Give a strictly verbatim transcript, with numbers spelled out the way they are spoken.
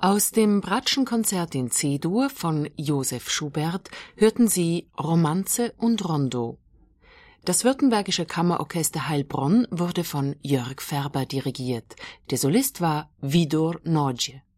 Aus dem Bratschen Konzert in C-Dur von Josef Schubert hörten Sie Romanze und Rondo. Das Württembergische Kammerorchester Heilbronn wurde von Jörg Ferber dirigiert. Der Solist war Widor Nagy.